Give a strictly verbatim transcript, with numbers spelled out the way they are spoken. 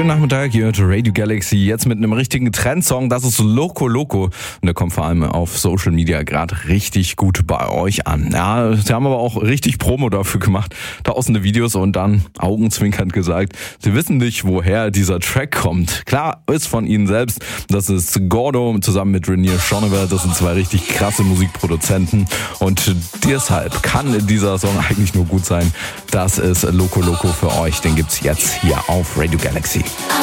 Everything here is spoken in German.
Schönen Nachmittag, ihr hört Radio Galaxy, jetzt mit einem richtigen Trendsong, das ist Loco Loco und der kommt vor allem auf Social Media gerade richtig gut bei euch an. Ja, sie haben aber auch richtig Promo dafür gemacht, tausende Videos und dann augenzwinkernd gesagt, sie wissen nicht, woher dieser Track kommt. Klar, ist von ihnen selbst, das ist Gordo zusammen mit Renier Schonewer, das sind zwei richtig krasse Musikproduzenten und deshalb kann dieser Song eigentlich nur gut sein. Das ist Loco Loco für euch, den gibt's jetzt hier auf Radio Galaxy.